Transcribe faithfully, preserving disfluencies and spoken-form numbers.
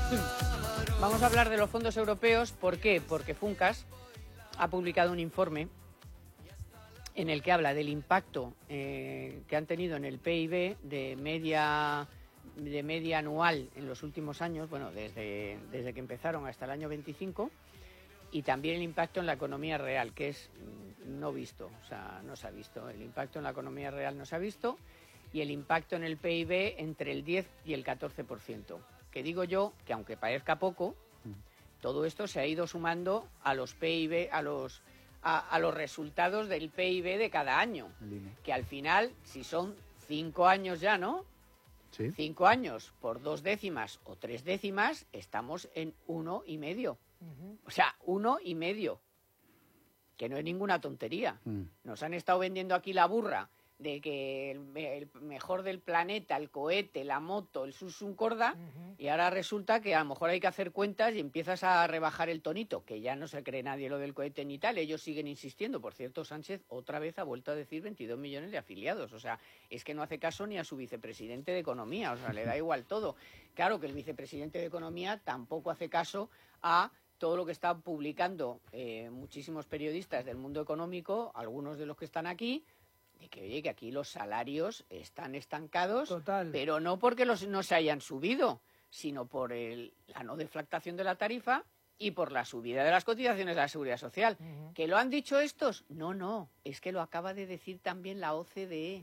Vamos a hablar de los fondos europeos. ¿Por qué? Porque Funcas ha publicado un informe en el que habla del impacto eh, que han tenido en el P I B de media de media anual en los últimos años, bueno, desde, desde que empezaron hasta el año veinticinco, y también el impacto en la economía real, que es no visto, o sea, no se ha visto. El impacto en la economía real no se ha visto, y el impacto en el P I B entre el diez y el catorce por ciento. Que digo yo que, aunque parezca poco, todo esto se ha ido sumando a los P I B, a los a, a los resultados del P I B de cada año, que al final, si son cinco años ya, ¿no? Sí. Cinco años por dos décimas o tres décimas, estamos en uno y medio. Uh-huh. O sea, uno y medio, que no es ninguna tontería. Mm. Nos han estado vendiendo aquí la burra de que el, el mejor del planeta, el cohete, la moto, el Susun Corda, uh-huh. y ahora resulta que a lo mejor hay que hacer cuentas y empiezas a rebajar el tonito, que ya no se cree nadie lo del cohete ni tal. Ellos siguen insistiendo. Por cierto, Sánchez otra vez ha vuelto a decir veintidós millones de afiliados. O sea, es que no hace caso ni a su vicepresidente de Economía. O sea, le da igual todo. Claro que el vicepresidente de Economía tampoco hace caso a todo lo que están publicando eh, muchísimos periodistas del mundo económico, algunos de los que están aquí, de que, oye, que aquí los salarios están estancados. Total. Pero no porque los no se hayan subido, sino por el, la no deflactación de la tarifa y por la subida de las cotizaciones de la Seguridad Social. Uh-huh. ¿Que lo han dicho estos? No, no, es que lo acaba de decir también la O C D E.